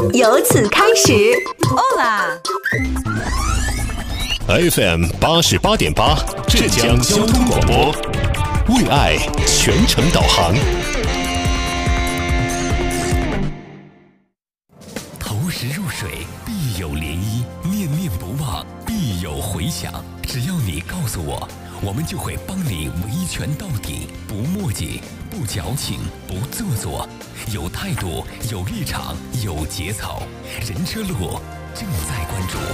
由此开始。 欧啦 FM 88.8浙江交通广播，为爱全程导航。 投石入水，必有涟漪；念念不忘，必有回响。只要你告诉我，我们就会帮你维权到底，不墨迹，不矫情，不做作，有态度，有立场，有节操。人车路正在关注。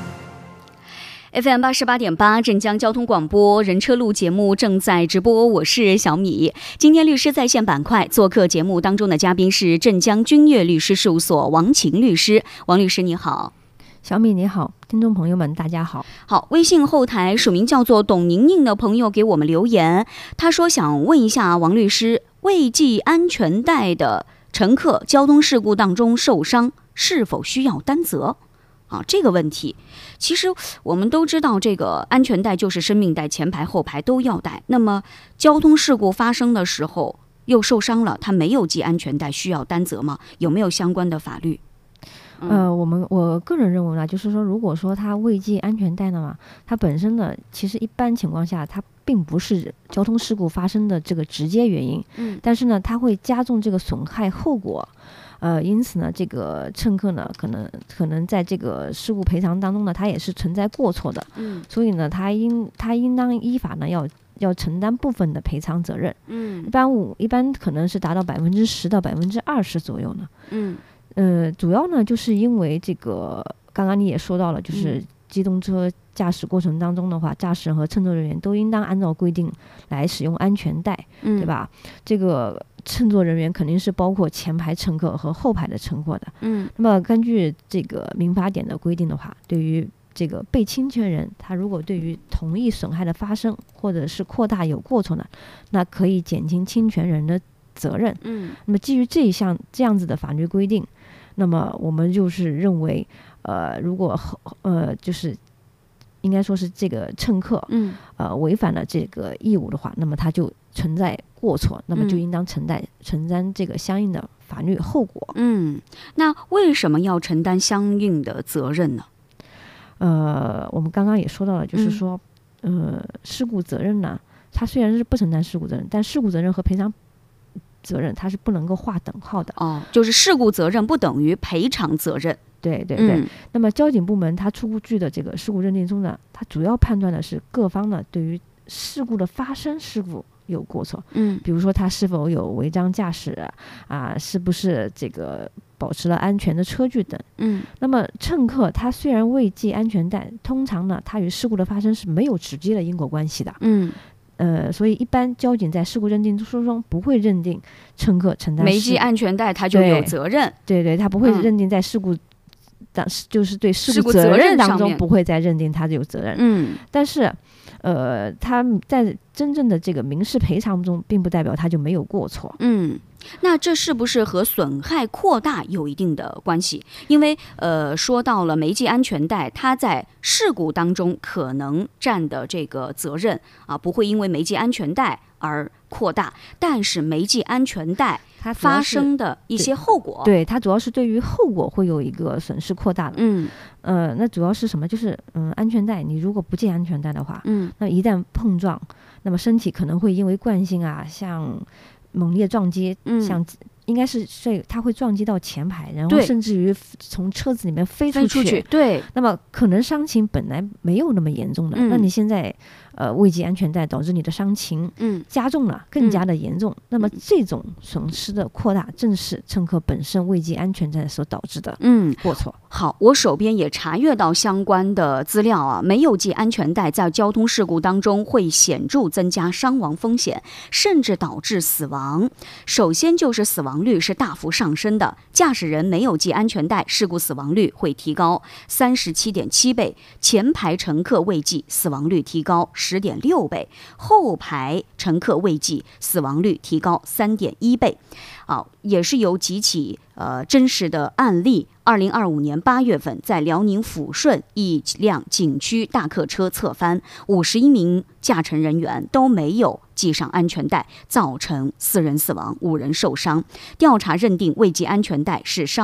FM 88.8镇江交通广播人车路节目正在直播，我是小米。今天律师在线板块做客节目当中的嘉宾是镇江君悦律师事务所王晴律师。王律师你好。 小米你好，听众朋友们大家好。 好，微信后台署名叫做董宁宁的朋友给我们留言，他说想问一下王律师，未系安全带的乘客交通事故当中受伤是否需要担责？这个问题，其实我们都知道，这个安全带就是生命带，前排后排都要带。那么交通事故发生的时候又受伤了，他没有系安全带，需要担责吗？有没有相关的法律？ 我个人认为呢，就是说，如果说他未系安全带的嘛，他本身呢，其实一般情况下，它并不是交通事故发生的这个直接原因，但是呢，它会加重这个损害后果。因此呢，这个乘客呢，可能在这个事故赔偿当中呢，他也是存在过错的，所以呢，他应当依法呢要承担部分的赔偿责任，一般可能是达到10%到20%左右呢，主要呢就是因为这个，刚刚你也说到了，就是机动车驾驶过程当中的话，驾驶人和乘坐人员都应当按照规定来使用安全带，对吧？这个乘坐人员肯定是包括前排乘客和后排的乘客的。那么根据这个民法典的规定的话，对于这个被侵权人，他如果对于同一损害的发生或者是扩大有过错呢，那可以减轻侵权人的责任。那么基于这样子的法律规定，那么我们就是认为，如果就是应该说是这个乘客违反了这个义务的话，那么他就存在过错，那么就应当承担这个相应的法律后果。 那为什么要承担相应的责任呢？ 我们刚刚也说到了，就是说，事故责任呢，它虽然是不承担事故责任，但事故责任和赔偿责任它是不能够划等号的。 就是事故责任不等于赔偿责任。 对。那么交警部门它出具的这个事故认定书呢，它主要判断的是各方呢对于事故的发生事故有过错，比如说他是否有违章驾驶是不是这个保持了安全的车距等。那么乘客他虽然未系安全带，通常呢他与事故的发生是没有直接的因果关系的。所以一般交警在事故认定书中不会认定乘客承担没系安全带他就有责任。 对，他不会认定在事故就是对事故责任当中不会再认定他有责任。但是他在真正的这个民事赔偿中并不代表他就没有过错。 那这是不是和损害扩大有一定的关系？因为说到了没系安全带，它在事故当中可能占的这个责任不会因为没系安全带而扩大，但是没系安全带它发生的一些后果， 对，它主要是对于后果会有一个损失扩大的。那主要是什么？就是安全带，你如果不系安全带的话，那一旦碰撞，那么身体可能会因为惯性像猛烈撞击，应该是它会撞击到前排，然后甚至于从车子里面飞出去。对，那么可能伤情本来没有那么严重的，那你现在未系安全带导致你的伤情加重了，更加的严重。那么这种损失的扩大，正是乘客本身未系安全带所导致的过错。 好，我手边也查阅到相关的资料没有系安全带在交通事故当中会显著增加伤亡风险，甚至导致死亡。首先就是死亡率是大幅上升的，驾驶人没有系安全带，事故死亡率会提高37.7倍，前排乘客未系，死亡率提高10.6倍，后排乘客未系，死亡率提高3.1倍。也是有几起真实的案例。2025年8月份，在辽宁抚顺，一辆景区大客车侧翻，51名驾乘人员都没有系上安全带，造成4人死亡，5人受伤。调查认定未系安全带是伤